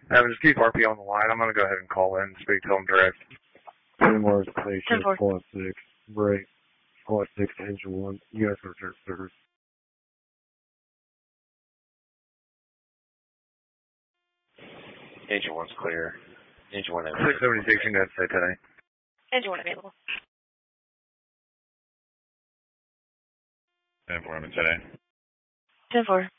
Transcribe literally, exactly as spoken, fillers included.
Evan, just keep R P on the line. I'm going to go ahead and call in and speak to him direct. Anywhere station, squad six, break, squad six, engine one, U S return service. Engine one's clear. Engine one available. six seventy-six, you know, say today. Engine one available. ten four, I'm in today. ten four.